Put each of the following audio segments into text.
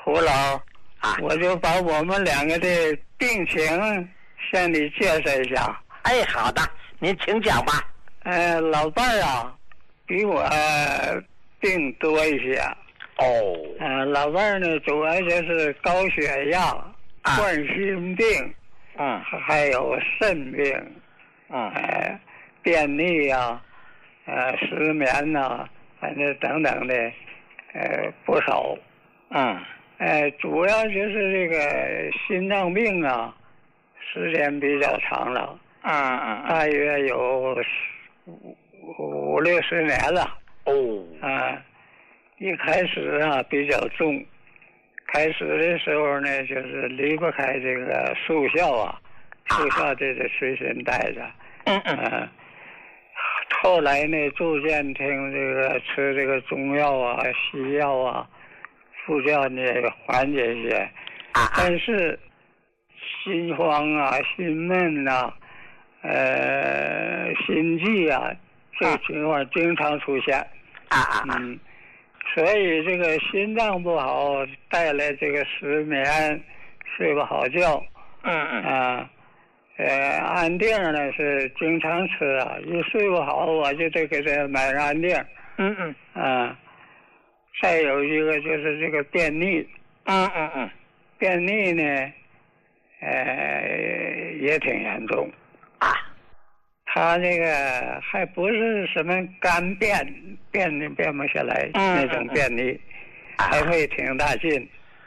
胡老啊， 我就把我们两个的病情向你介绍一下。 哎，好的，您请讲吧。 老伴儿啊，比我病多一些。 哦。 老伴儿呢，主要就是高血压、冠心病，还有肾病，便秘啊，失眠呐，反正等等的，不少。主要就是这个心脏病啊，时间比较长了。大约有50-60年了。一开始啊比较重，开始的时候呢，就是离不开这个速效啊，速效这个随身带着。后来呢，逐渐听这个吃这个中药啊、西药啊，副教呢缓解一些。但是心慌啊、心闷啊、心悸啊，这个情况经常出现。所以这个心脏不好，带来这个失眠、睡不好觉。安定呢是经常吃啊，一睡不好我就得给他买安定。再有一个就是这个便秘。便秘呢，也挺严重。他这个还不是什么干便不下来那种便秘，还会挺大劲。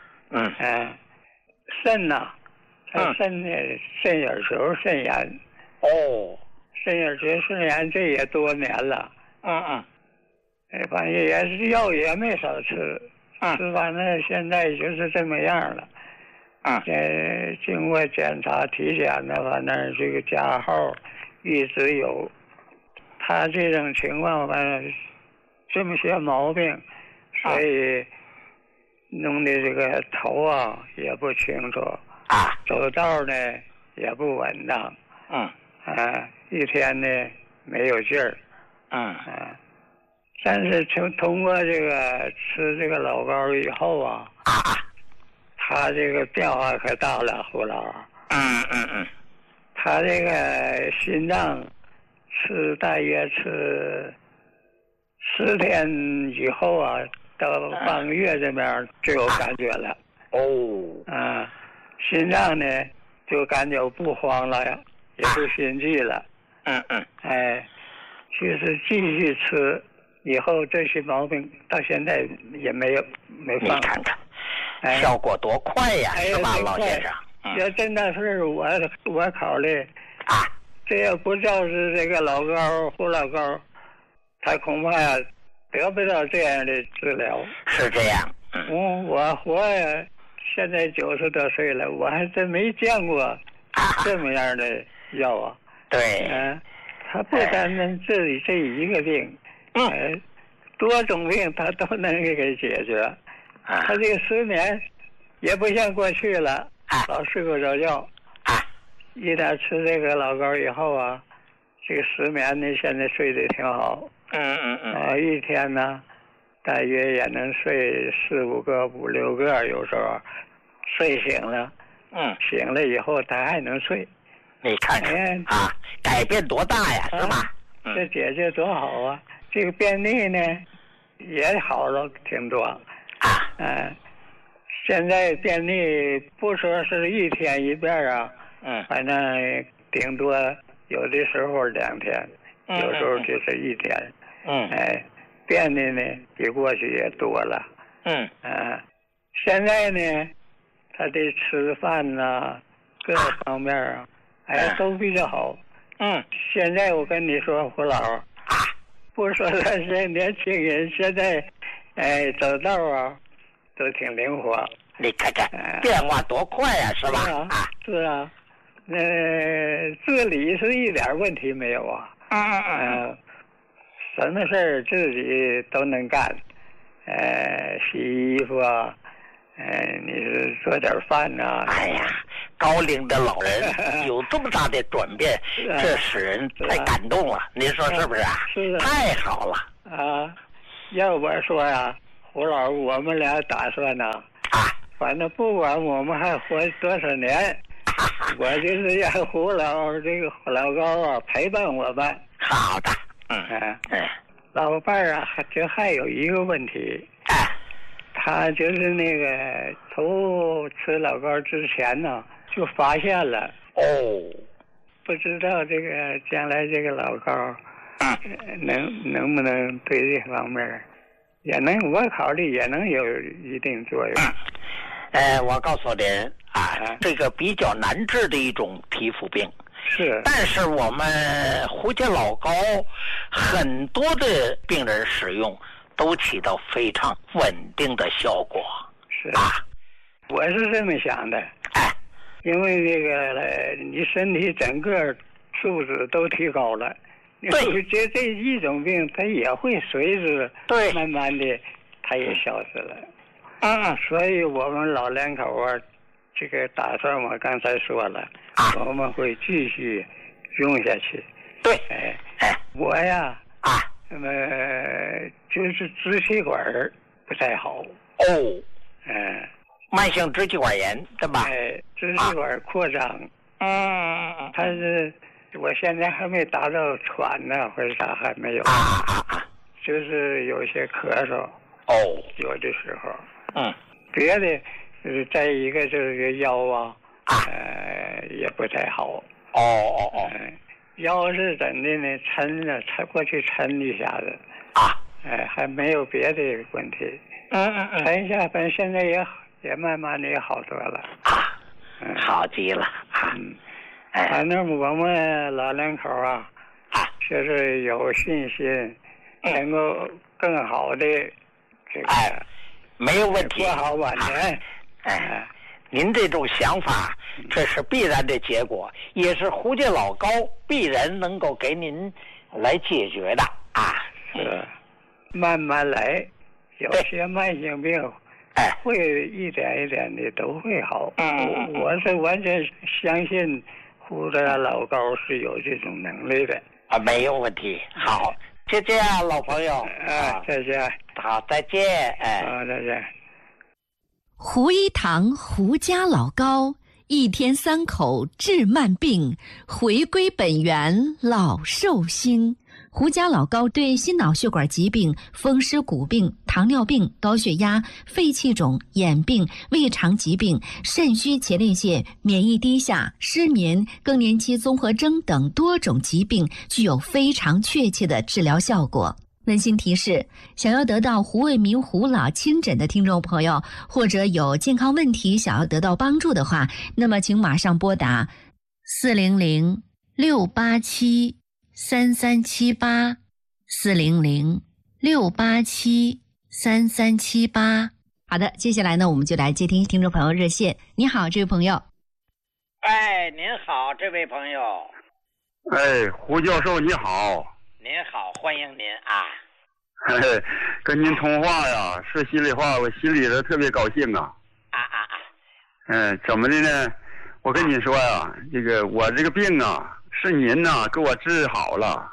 肾呐，肾眼球肾炎。肾眼球肾炎这也多年了。反正也是药也没少吃。反正现在就是这么样了。经过检查体检的话，那这个加号一直有。他这种情况反正这么些毛病，所以弄得这个头啊也不清楚，走道呢也不稳当。一天呢没有劲儿。但是通过这个吃这个老膏以后啊，他这个变化可大了，胡老。他这个心脏大约吃10天以后啊，到半个月这边就有感觉了。心脏呢就感觉不慌了，也不心悸了。就是继续吃。以后这些毛病到现在也没放。 你看看，效果多快呀，是吧，老先生？ 要真的是我考虑，这要不就是这个老高胡老高，他恐怕得不到这样的治疗。 是这样。 我活呀，现在90多岁了，我还真没见过这么样的药啊。 对。 他不单单治理这一个病。多种病他都能给解决。他这个失眠也不像过去了，老睡不着觉。一旦吃这个老膏以后啊，这个失眠呢现在睡得挺好。一天呢大约也能睡4-5个、5-6个，有时候睡醒了。醒了以后他还能睡。 你看看改变多大呀，是吧？ 这解决多好啊！这个便秘呢也好了挺多。现在便秘不说是1天1遍啊，反正顶多有的时候2天，有时候就是1天。便秘呢比过去也多了。现在呢他的吃饭呐各方面啊都比较好。现在我跟你说，胡老，不说他是年轻人，现在走道啊都挺灵活。 你看看变化多快呀，是吧？ 是啊。自理是一点问题没有啊。什么事儿自己都能干。洗衣服啊，你是做点饭呐。 哎呀，高龄的老人有这么大的转变，这使人太感动了。您说是不是啊？ 是。 太好了。 要我说呀，胡老，我们俩打算呢， 反正不管我们还活多少年，我就是让胡老高啊陪伴我们。 好的， 老伴儿啊，还有一个问题，他就是那个头吃老高之前呢，就发现了不知道这个将来这个老高，能不能对这方面也能，我考虑也能有一定作用。 我告诉您这个比较难治的一种皮肤病。 是， 但是我们胡椒老膏很多的病人使用都起到非常稳定的效果。 是我是这么想的。因为这个你身体整个素质都提高了， 对， 这一种病它也会随之慢慢的它也消失了。所以我们老两口啊，这个打算我刚才说了，我们会继续用下去。 对， 我呀就是支气管不太好。 慢性支气管炎，对吧？ 支气管扩张。但是我现在还没达到喘呢，或者啥还没有。就是有些咳嗽。有的时候。别的再一个就是个腰也不太好。腰是怎的呢？抻过去抻一下子。还没有别的问题。抻一下，反正现在也慢慢的也好多了。 好极了。 反正我们老两口就是有信心能够更好的这个没有问题， 过好晚年。 您这种想法，这是必然的结果，也是胡椒老膏必然能够给您来解决的。 是，慢慢来，有些慢性病会一点一点的都会好。我是完全相信胡椒老膏是有这种能力的。 没有问题。好，就这样，老朋友。 再见。 好，再见。 再见。 胡一堂胡家老膏，一天3口治慢病，回归本源老寿星。胡家老膏对心脑血管疾病、风湿骨病、糖尿病、高血压、肺气肿、眼病、胃肠疾病、肾虚前列腺、免疫低下、失眠、更年期综合征等多种疾病具有非常确切的治疗效果。温馨提示：想要得到胡卫民胡老亲诊的听众朋友，或者有健康问题想要得到帮助的话，那么请马上拨打400-687-3378，400-687-3378。好的，接下来呢，我们就来接听听众朋友热线。你好，这位朋友。 您好，这位朋友。 胡教授你好。 您好，欢迎您跟您通话呀，说心里话，我心里头特别高兴啊。怎么的呢？我跟你说呀，我这个病是您给我治好了。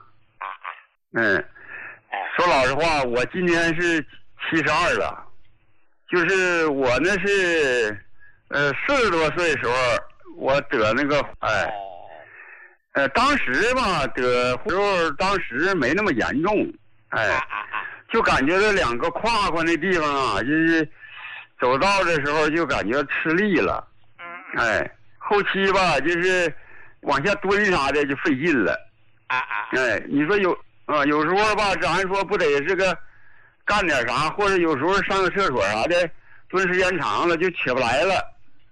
说老实话，我今年是72了，就是我那是40多岁的时候，我得那个当时吧得时候，当时没那么严重，就感觉这2个胯那地方就是走道的时候就感觉吃力了，后期吧就是往下蹲啥的就费劲了，你说有时候吧，咱说不得是个干点啥，或者有时候上个厕所啥的，蹲时间长了就起不来了，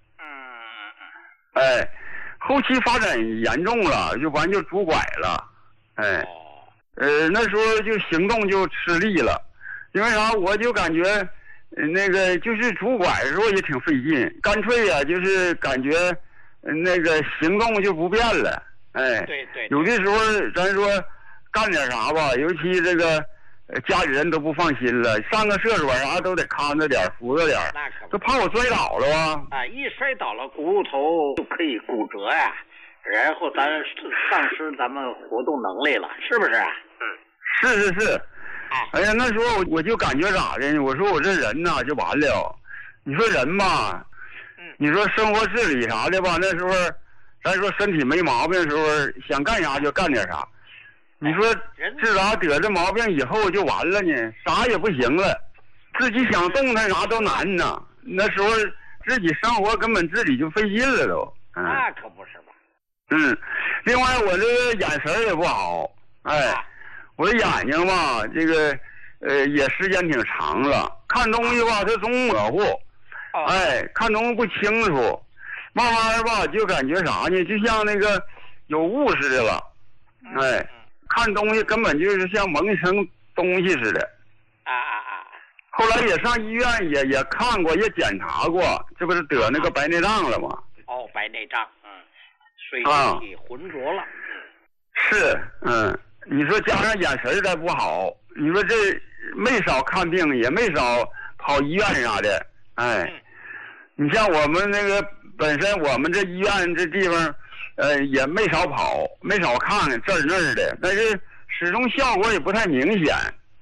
后期发展严重了，就拄拐了，那时候就行动就吃力了，因为啥？我就感觉那个就是拄拐的时候也挺费劲，干脆就是感觉那个行动就不便了， 对， 有的时候咱说干点啥吧，尤其这个家里人都不放心了，上个厕所啥都得看着点，扶着点， 那可不， 都怕我摔倒了一摔倒了骨头就可以骨折呀，然后咱丧失咱们活动能力了，是不是？ 是。哎呀，那时候我就感觉咋的呢？我说我这人就完了。你说人吧， 你说生活自理啥的吧，那时候咱说身体没毛病的时候，想干啥就干点啥。你说自打得这毛病以后就完了呢，啥也不行了，自己想动弹啥都难呐。那时候自己生活根本自理就费劲了都。 那可不是吧？ 另外我这个眼神也不好，我的眼睛吧，这个也时间挺长了，看东西吧它总模糊，看东西不清楚，慢慢吧就感觉啥呢，就像那个有雾似的了，看东西根本就是像蒙一层东西似的。后来也上医院也看过，也检查过，这不是得那个白内障了吗？ 白内障，水体浑浊了。 是，你说加上眼神再不好，你说这没少看病，也没少跑医院啥的，你像我们那个本身我们这医院这地方，也没少跑，没少看这儿那儿的，但是始终效果也不太明显。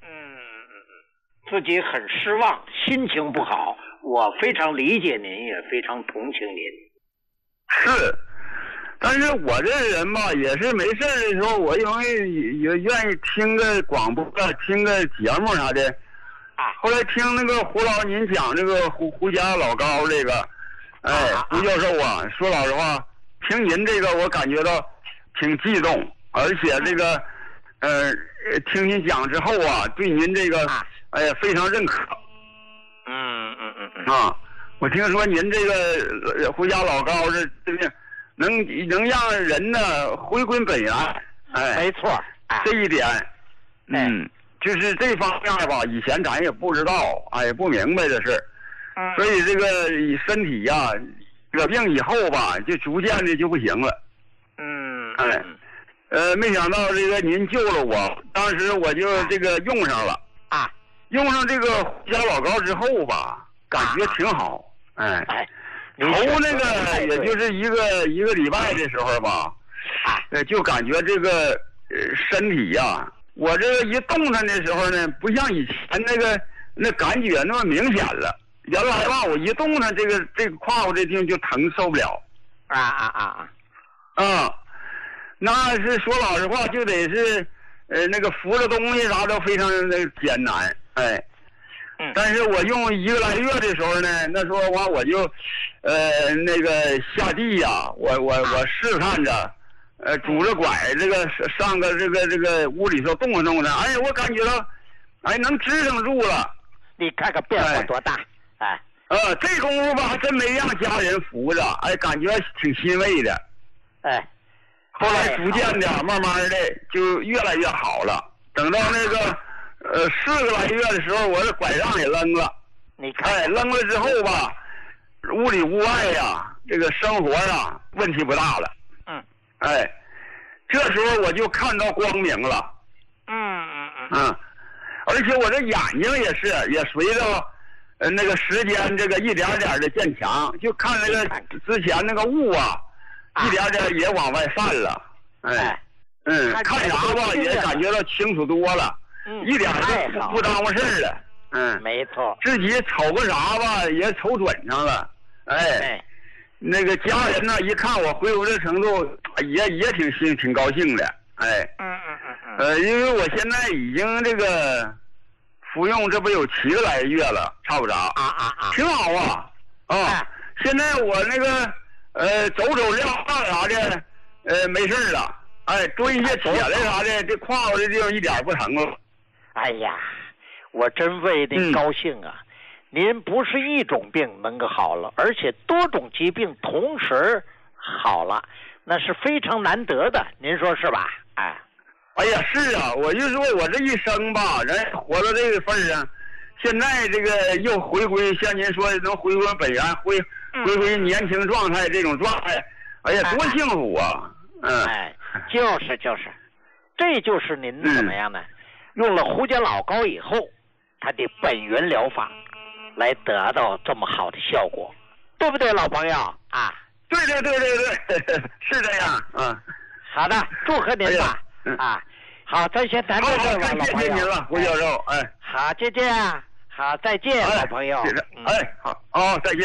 自己很失望，心情不好，我非常理解您，也非常同情您。 是，但是我这人吧，也是没事的时候，我容易也愿意听个广播，听个节目啥的。后来听那个胡老您讲这个胡家老高这个，胡教授啊，说老实话，听您这个我感觉到挺激动，而且这个听您讲之后啊，对您这个非常认可。我听说您这个胡家老高这个能让人呢回归本源， 没错， 这一点，就是这方面吧，以前咱也不知道，也不明白这事，所以这个身体呀，得病以后吧，就逐渐的就不行了，没想到这个您救了我，当时我就这个用上了，用上这个胡家老高之后吧，感觉挺好。头那个也就是一个礼拜的时候吧，就感觉这个身体呀，我这个一动弹的时候呢，不像以前那感觉那么明显了。原来吧，我一动弹这个胯骨这地方就疼，受不了。那是说老实话，就得是那个扶着东西啥都非常的艰难，但是我用1个来月的时候呢，那时候我就那个下地呀，我试探着拄着拐这个上个这个屋里头动了动的，我感觉到能支撑住了。 你看看变化多大， 这功夫吧还真没让家人扶着，感觉挺欣慰的。后来逐渐的慢慢的就越来越好了，等到那个4个来月的时候，我这拐杖也扔了。 你看， 扔了之后吧，屋里屋外呀，这个生活啊问题不大了。这时候我就看到光明了。而且我这眼睛也随着那个时间这个一点点的渐强，就看那个之前那个雾啊，一点点也往外散了。看啥吧也感觉到清楚多了。一点都不耽误事儿了， 没错。 自己瞅个啥吧，也瞅准上了，那个家人呢，一看我恢复这程度，也挺高兴的，因为我现在已经这个服用，这不有7个来月了，差不多，挺好啊，现在我那个走撂啥的，没事了，蹲一些起来啥的，这胯骨这地方一点不疼了。 我真为您高兴啊！您不是一种病能够好了，而且多种疾病同时好了，那是非常难得的，您说是吧？ 是啊，我就说我这一生吧，人活到这个份上，现在这个又回归，像您说能回归本源，回归年轻状态这种状态，多幸福啊！ 就是，这就是您怎么样呢？用了胡家老高以后，他的本源疗法来得到这么好的效果，对不对，老朋友对，是这样。 好的，祝贺您吧。好，咱先谈到这儿吧，老朋友。 谢谢您了，胡教授。 好，就这样。好，再见，老朋友。 好，再见。